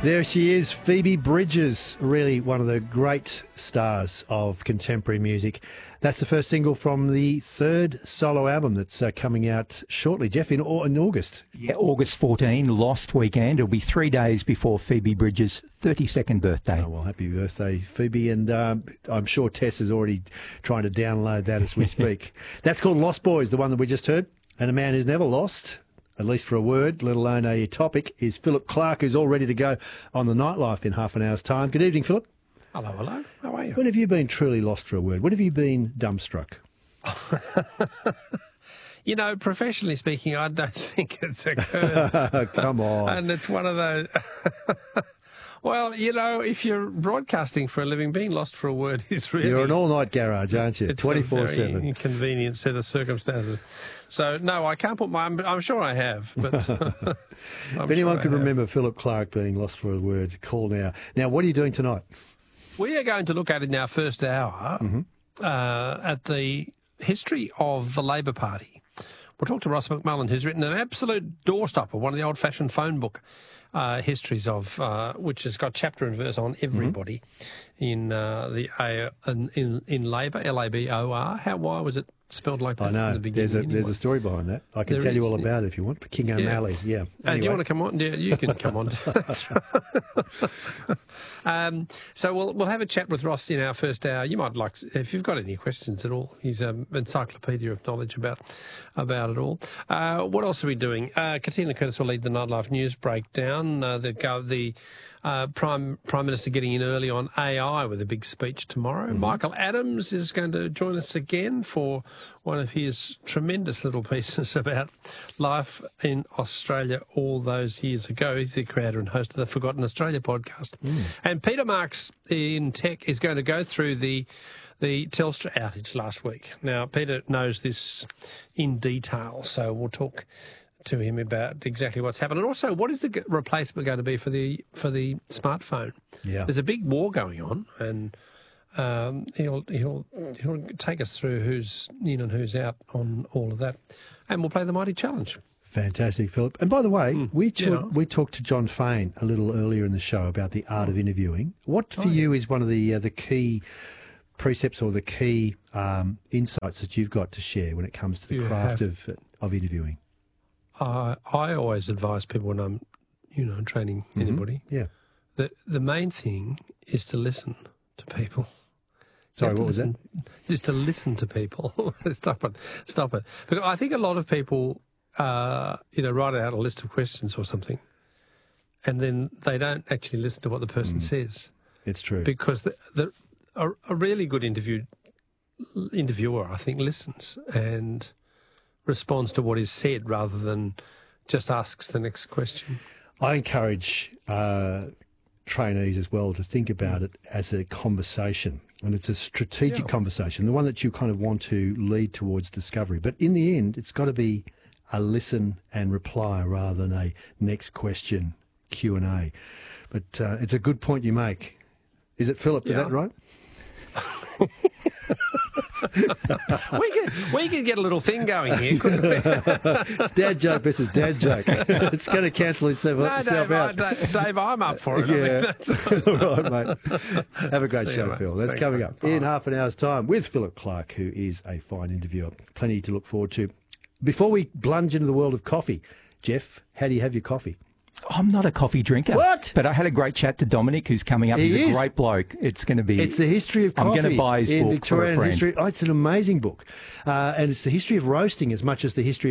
There she is, Phoebe Bridgers, really one of the great stars of contemporary music. That's the first single from the third solo album that's coming out shortly, Jeff, in August. Yeah, August 14, Lost Weekend. It'll be 3 days before Phoebe Bridgers' 32nd birthday. Oh, well, happy birthday, Phoebe. And I'm sure Tess is already trying to download that as we speak. That's called Lost Boys, the one that we just heard. And a man who's never lost, at least for a word, let alone a topic, is Philip Clark, who's all ready to go on the Nightlife in half an hour's time. Good evening, Philip. Hello, hello. How are you? When have you been truly lost for a word? When have you been dumbstruck? You know, professionally speaking, I don't think it's occurred. Come on. And it's one of those... Well, you know, if you're broadcasting for a living, being lost for a word is really... You're an all-night garage, aren't you? 24/7. It's a very inconvenient set of circumstances. So, no, I can't put my... I'm sure I have, but... If anyone can remember Philip Clark being lost for a word, call now. Now, what are you doing tonight? We are going to look at in our first hour at the history of the Labor Party. We'll talk to Ross McMullen, who's written an absolute doorstopper, one of the old-fashioned phone book histories of which has got chapter and verse on everybody in Labor, Labor. Why was it spelled like that? I know. From the beginning, there's a story behind that. I can tell you all about it if you want. King O'Malley, yeah. Anyway. Do you want to come on? Yeah, you can come on. That's right. So we'll have a chat with Ross in our first hour. You might like, if you've got any questions at all. He's an encyclopedia of knowledge about it all. What else are we doing? Katina Curtis will lead the Nightlife News breakdown. The Prime Minister getting in early on AI with a big speech tomorrow. Michael Adams is going to join us again for one of his tremendous little pieces about life in Australia all those years ago. He's the creator and host of the Forgotten Australia podcast. And Peter Marks in Tech is going to go through the Telstra outage last week. Now, Peter knows this in detail, so we'll talk to him about exactly what's happened, and also what is the replacement going to be for the smartphone. Yeah, there's a big war going on, and he'll take us through who's in and who's out on all of that, and we'll play the Mighty Challenge. Fantastic, Philip. And by the way, we talked to John Fain a little earlier in the show about the art of interviewing. What for you is one of the key precepts or the key insights that you've got to share when it comes to the craft of interviewing? I always advise people when I'm, training anybody, that the main thing is to listen to people. Sorry, what was that? Just to listen to people. Stop it. Because I think a lot of people, write out a list of questions or something, and then they don't actually listen to what the person says. It's true. Because a really good interviewer, I think, listens and responds to what is said rather than just asks the next question. I encourage trainees as well to think about it as a conversation, and it's a strategic conversation, the one that you kind of want to lead towards discovery. But in the end, it's got to be a listen and reply rather than a next question Q&A. But it's a good point you make. Is it, Philip? Is that right? we could get a little thing going here, couldn't we? It's dad joke versus dad joke. It's going to cancel itself out. Dave, I'm up for it. Yeah. All right, mate. Have a great show, Phil. That's coming up in half an hour's time with Philip Clark, who is a fine interviewer. Plenty to look forward to. Before we plunge into the world of coffee, Jeff, how do you have your coffee? I'm not a coffee drinker. What? But I had a great chat to Dominic, who's coming up. He's a great bloke. It's going to be... It's the history of coffee. I'm going to buy his book Victorian for a friend. history. Oh, it's an amazing book. And it's the history of roasting as much as the history